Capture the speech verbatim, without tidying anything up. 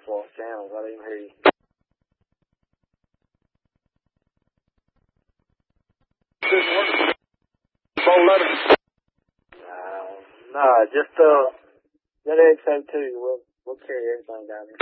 false channels. I didn't even hear you. Didn't work. Phone letter. Uh, nah, just uh, let X O two. We'll we'll carry everything down there.